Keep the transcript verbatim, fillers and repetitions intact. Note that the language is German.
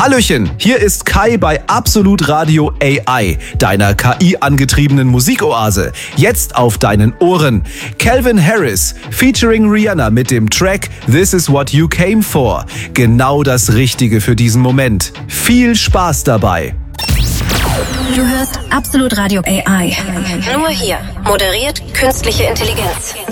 Hallöchen, hier ist Kai bei Absolut Radio A I, deiner K I-angetriebenen Musikoase. Jetzt auf deinen Ohren. Calvin Harris featuring Rihanna mit dem Track This Is What You Came For. Genau das Richtige für diesen Moment. Viel Spaß dabei. Du hörst Absolut Radio A I. Nur hier. Moderiert künstliche Intelligenz.